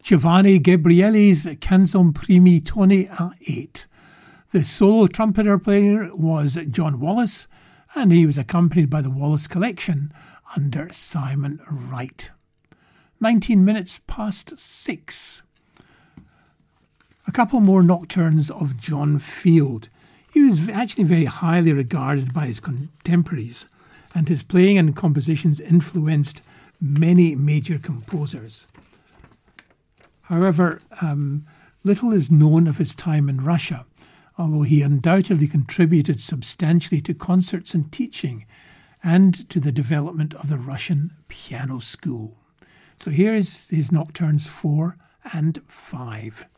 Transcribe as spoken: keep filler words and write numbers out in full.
Giovanni Gabrieli's Canzon Primi Toni a eight. The solo trumpeter player was John Wallace, and he was accompanied by the Wallace Collection under Simon Wright. nineteen minutes past six. A couple more nocturnes of John Field. He was actually very highly regarded by his contemporaries, and his playing and compositions influenced many major composers. However, um, little is known of his time in Russia, although he undoubtedly contributed substantially to concerts and teaching, and to the development of the Russian piano school. So here is his nocturnes four and five.